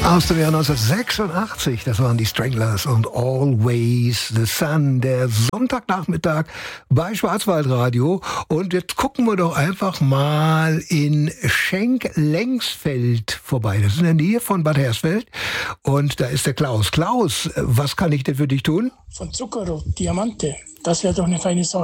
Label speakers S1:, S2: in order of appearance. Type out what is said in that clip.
S1: Aus dem Jahr 1986, das waren die Stranglers und Always the Sun, der Sonntagnachmittag bei Schwarzwaldradio. Und jetzt gucken wir doch einfach mal in Schenk-Lengsfeld vorbei. Das ist in der Nähe von Bad Hersfeld. Und da ist der Klaus. Klaus, was kann ich denn für dich tun?
S2: Von Zuckerrot, Diamante. Das wäre doch eine feine Sache.